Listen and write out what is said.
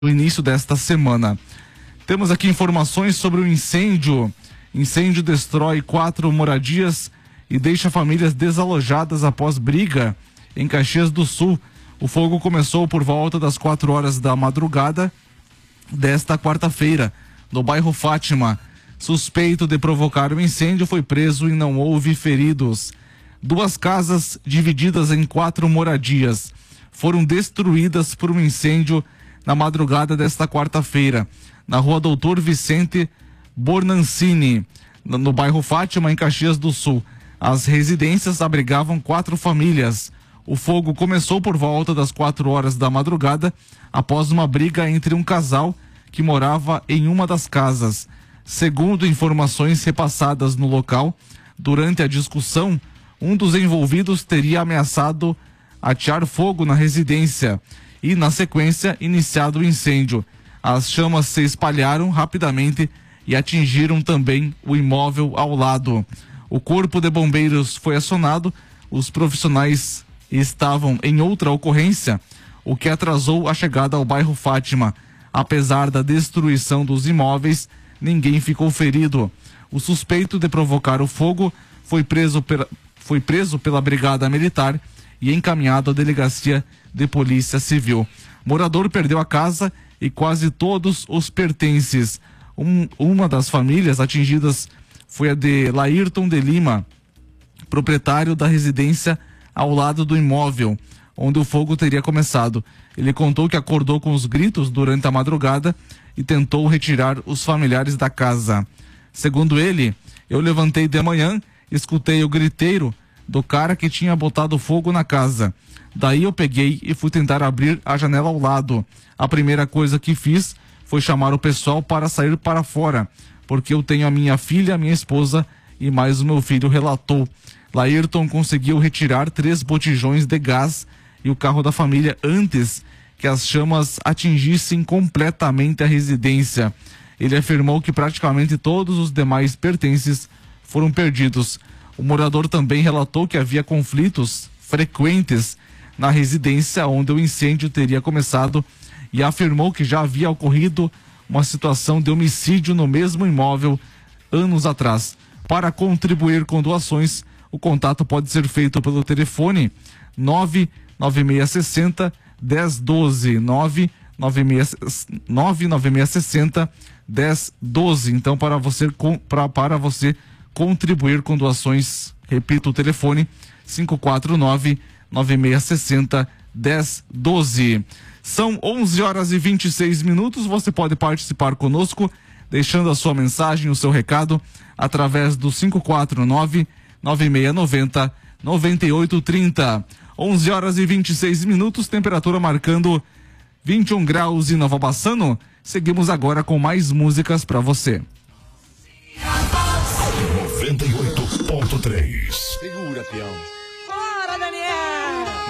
no início desta semana. Temos aqui informações sobre o incêndio. Incêndio destrói 4 moradias e deixa famílias desalojadas após briga em Caxias do Sul. O fogo começou por volta das 4 horas da madrugada desta quarta-feira, no bairro Fátima. Suspeito de provocar o incêndio foi preso e não houve feridos. 2 casas divididas em 4 moradias foram destruídas por um incêndio na madrugada desta quarta-feira, na rua Doutor Vicente Bornancini, no bairro Fátima, em Caxias do Sul. As residências abrigavam 4 famílias. O fogo começou por volta das 4 horas da madrugada, após uma briga entre um casal que morava em uma das casas. Segundo informações repassadas no local, durante a discussão, um dos envolvidos teria ameaçado atear fogo na residência e, na sequência, iniciado o incêndio. As chamas se espalharam rapidamente e atingiram também o imóvel ao lado. O corpo de bombeiros foi acionado, os profissionais estavam em outra ocorrência, o que atrasou a chegada ao bairro Fátima. Apesar da destruição dos imóveis, ninguém ficou ferido. O suspeito de provocar o fogo foi preso pela Brigada Militar e encaminhado à Delegacia de Polícia Civil. Morador perdeu a casa e quase todos os pertences. Uma das famílias atingidas foi a de Laírton de Lima, proprietário da residência ao lado do imóvel onde o fogo teria começado. Ele contou que acordou com os gritos durante a madrugada e tentou retirar os familiares da casa. Segundo ele, eu levantei de manhã, escutei o griteiro do cara que tinha botado fogo na casa. Daí eu peguei e fui tentar abrir a janela ao lado. A primeira coisa que fiz foi chamar o pessoal para sair para fora, porque eu tenho a minha filha, a minha esposa e mais o meu filho, relatou. Laírton conseguiu retirar 3 botijões de gás e o carro da família antes que as chamas atingissem completamente a residência. Ele afirmou que praticamente todos os demais pertences foram perdidos. O morador também relatou que havia conflitos frequentes na residência onde o incêndio teria começado e afirmou que já havia ocorrido uma situação de homicídio no mesmo imóvel anos atrás. Para contribuir com doações, o contato pode ser feito pelo telefone 99660 1012, 99660 1012. Então, para você contribuir com doações, repito o telefone 549-9660 1012. São 11 horas e 26 minutos. Você pode participar conosco, deixando a sua mensagem, o seu recado, através do 549-9690-9830. 11 horas e 26 minutos, temperatura marcando 21 graus em Nova Bassano. Seguimos agora com mais músicas para você. 98.3. Segura, peão.